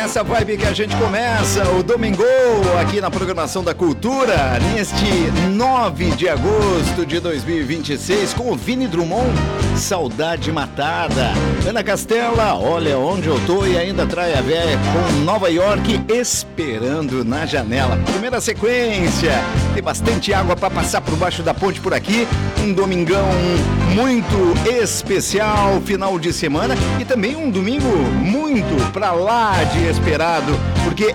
nessa vibe que a gente começa o Domingo aqui na programação da Cultura, neste 9 de agosto de 2026, com o Vini Drummond, Saudade Matada. Ana Castela, Olha Onde Eu Tô, e ainda trai a véia com Nova York esperando na janela. Primeira sequência, tem bastante água para passar por baixo da ponte por aqui, um domingão muito especial, final de semana, e também um domingo muito pra lá de esperado, porque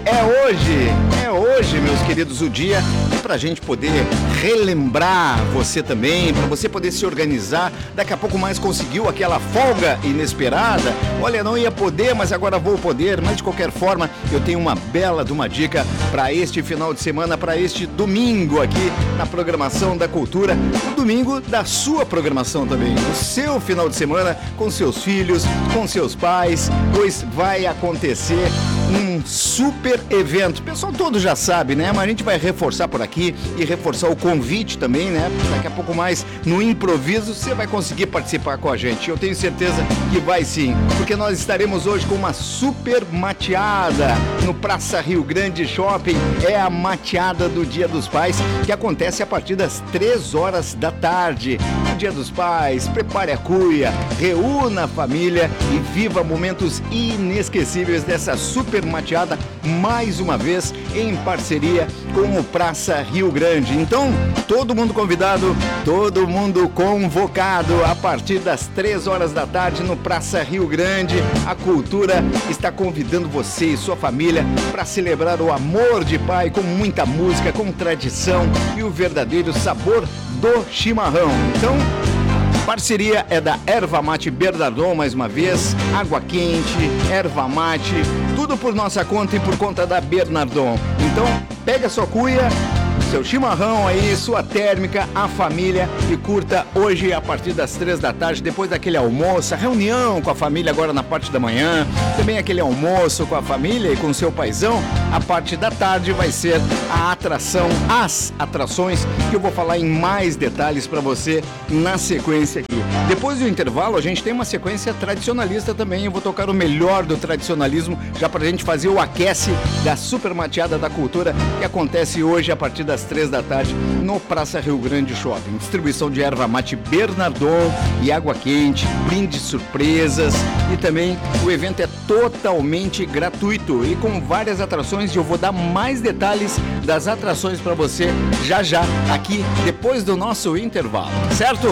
é hoje, meus queridos, o dia pra gente poder relembrar você também, pra você poder se organizar. Daqui a pouco mais conseguiu aquela folga inesperada, olha, não ia poder, mas agora vou poder. Mas de qualquer forma, eu tenho uma bela de uma dica para este final de semana, para este domingo aqui na programação da Cultura, o domingo da sua programação também, o seu final de semana com seus filhos, com seus pais, pois vai acontecer um super evento. O pessoal todo já sabe, né? Mas a gente vai reforçar por aqui e reforçar o convite também, né? Daqui a pouco mais, no improviso, você vai conseguir participar com a gente. Eu tenho certeza que vai sim, porque nós estaremos hoje com uma super mateada no Praça Rio Grande Shopping. É a mateada do Dia dos Pais, que acontece a partir das 3 horas da tarde. No Dia dos Pais, prepare a cuia, reúna a família e viva momentos inesquecíveis dessa super mateada, mais uma vez em parceria com o Praça Rio Grande. Então, todo mundo convidado, todo mundo convocado a partir das 3 horas da tarde no Praça Rio Grande. A Cultura está convidando você e sua família para celebrar o amor de pai com muita música, com tradição e o verdadeiro sabor do chimarrão. Então, parceria é da Erva Mate Bernardon, mais uma vez, água quente, erva mate, tudo por nossa conta e por conta da Bernardon. Então, pega sua cuia, seu chimarrão aí, sua térmica, a família, e curta hoje a partir das 3 da tarde, depois daquele almoço, a reunião com a família agora na parte da manhã, também aquele almoço com a família e com seu paizão. A parte da tarde vai ser a atração, as atrações, que eu vou falar em mais detalhes para você na sequência aqui. Depois do intervalo, a gente tem uma sequência tradicionalista também. Eu vou tocar o melhor do tradicionalismo, já pra gente fazer o aquece da Super Mateada da Cultura, que acontece hoje a partir das 3 da tarde no Praça Rio Grande Shopping. Distribuição de erva mate Bernardon e água quente, brindes, surpresas, e também o evento é totalmente gratuito e com várias atrações, e eu vou dar mais detalhes das atrações para você já aqui depois do nosso intervalo, certo?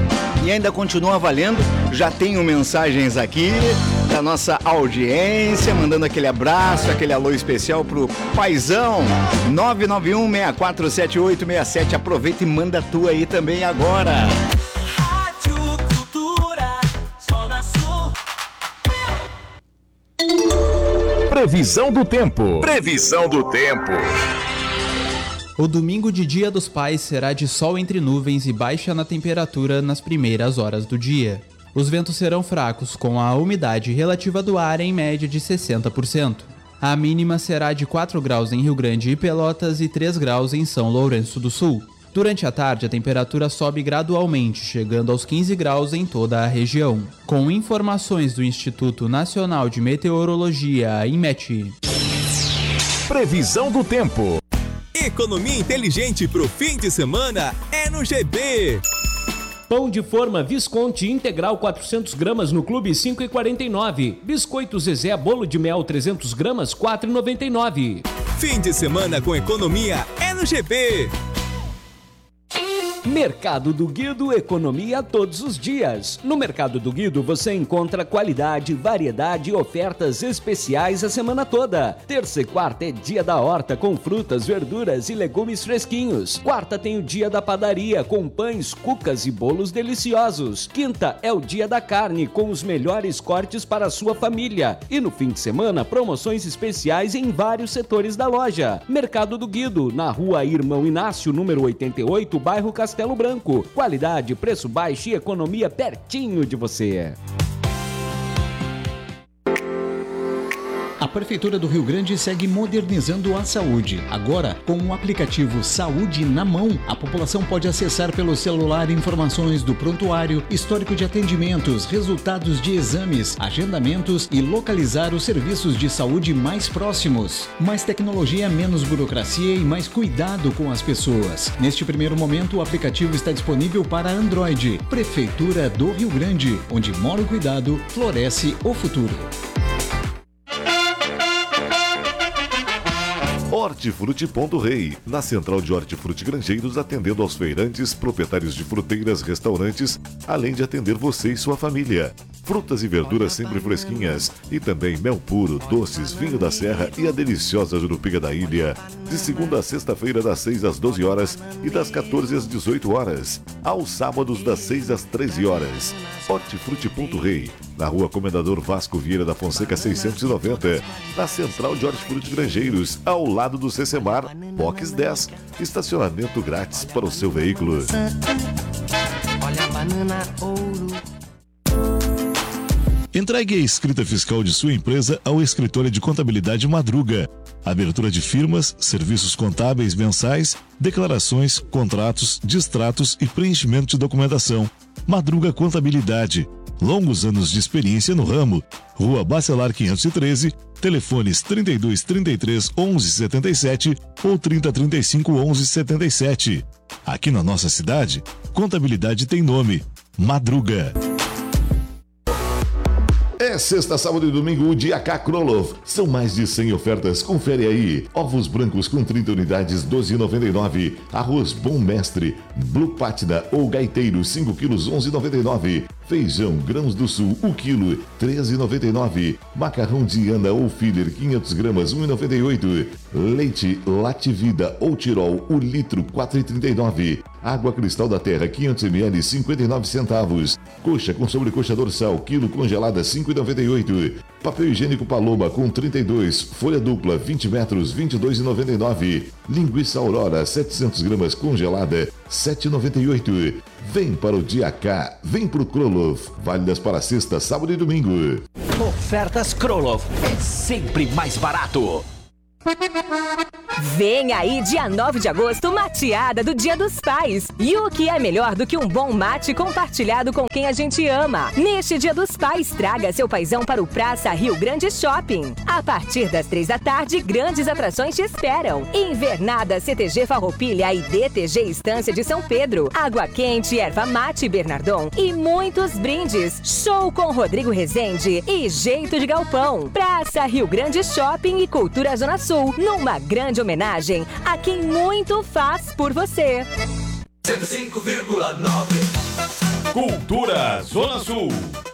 E ainda continua valendo, já tenho mensagens aqui da nossa audiência, mandando aquele abraço, aquele alô especial pro paizão, 991-647867, aproveita e manda a tua aí também agora. Rádio Cultura, Zona Sul. Previsão do tempo. Previsão do tempo. O domingo de Dia dos Pais será de sol entre nuvens e baixa na temperatura nas primeiras horas do dia. Os ventos serão fracos, com a umidade relativa do ar em média de 60%. A mínima será de 4 graus em Rio Grande e Pelotas e 3 graus em São Lourenço do Sul. Durante a tarde, a temperatura sobe gradualmente, chegando aos 15 graus em toda a região. Com informações do Instituto Nacional de Meteorologia, INMET. Previsão do tempo. Economia inteligente pro fim de semana é no GB. Pão de forma Visconti integral 400 gramas no Clube 5,49. Biscoito Zezé bolo de mel 300 gramas 4,99. Fim de semana com economia é no GB. Mercado do Guido, economia todos os dias. No Mercado do Guido você encontra qualidade, variedade e ofertas especiais a semana toda. Terça e quarta é dia da horta com frutas, verduras e legumes fresquinhos. Quarta tem o dia da padaria com pães, cucas e bolos deliciosos. Quinta é o dia da carne com os melhores cortes para a sua família. E no fim de semana, promoções especiais em vários setores da loja. Mercado do Guido, na rua Irmão Inácio, número 88, bairro Castelo Branco. Qualidade, preço baixo e economia pertinho de você. A Prefeitura do Rio Grande segue modernizando a saúde. Agora, com o aplicativo Saúde na Mão, a população pode acessar pelo celular informações do prontuário, histórico de atendimentos, resultados de exames, agendamentos e localizar os serviços de saúde mais próximos. Mais tecnologia, menos burocracia e mais cuidado com as pessoas. Neste primeiro momento, o aplicativo está disponível para Android. Prefeitura do Rio Grande, onde mora o cuidado, floresce o futuro. Hortifruti Ponto Rei, na central de Hortifruti Grangeiros, atendendo aos feirantes, proprietários de fruteiras, restaurantes, além de atender você e sua família. Frutas e verduras sempre fresquinhas e também mel puro, doces, vinho da serra e a deliciosa jurupiga da ilha. De segunda a sexta-feira, das 6 às 12 horas e das 14 às 18 horas. Aos sábados, das 6 às 13 horas. Hortifruti Ponto Rei, na rua Comendador Vasco Vieira da Fonseca 690, na central de Hortifruti Grangeiros, ao lado do Cecemar, Box 10, estacionamento grátis para o seu veículo. Olha a banana ouro. Entregue a escrita fiscal de sua empresa ao escritório de contabilidade Madruga. Abertura de firmas, serviços contábeis mensais, declarações, contratos, distratos e preenchimento de documentação. Madruga Contabilidade. Longos anos de experiência no ramo. Rua Bacelar 513, telefones 32 33 11 77 ou 30 35 11 77. Aqui na nossa cidade, contabilidade tem nome: Madruga. É sexta, sábado e domingo, o Dia K Krolov. São mais de 100 ofertas, confere aí. Ovos brancos com 30 unidades, R$ 12,99. Arroz Bom Mestre, Blue Patna ou Gaiteiro, 5 quilos, R$ 11,99. Feijão Grãos do Sul, 1 quilo, R$ 13,99. Macarrão Diana ou Filler, 500 gramas, R$ 1,98. Leite Lativida ou Tirol, o litro, R$ 4,39. Água Cristal da Terra, 500 ml, 59 centavos. Coxa com sobrecoxa dorsal, quilo congelada, 5,98. Papel higiênico Paloma com 32, folha dupla, 20 metros, 22,99. Linguiça Aurora, 700 gramas congelada, 7,98. Vem para o Dia K, vem pro Krolov. Válidas para sexta, sábado e domingo. Ofertas Krolov é sempre mais barato. Vem aí, dia 9 de agosto, mateada do Dia dos Pais. E o que é melhor do que um bom mate compartilhado com quem a gente ama? Neste Dia dos Pais, traga seu paizão para o Praça Rio Grande Shopping. A partir das 3 da tarde, grandes atrações te esperam. Invernada CTG Farroupilha e DTG Estância de São Pedro. Água quente, erva mate Bernardon e muitos brindes. Show com Rodrigo Rezende e Jeito de Galpão. Praça Rio Grande Shopping e Cultura Zona Sul, numa grande homenagem a quem muito faz por você. 105,9 Cultura Zona Sul.